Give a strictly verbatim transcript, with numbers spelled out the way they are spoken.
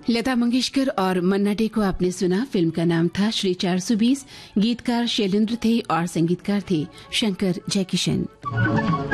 लता मंगेशकर और मन्ना डे को आपने सुना। फिल्म का नाम था श्री चार सौ बीस। गीतकार शैलेंद्र थे और संगीतकार थे शंकर जयकिशन।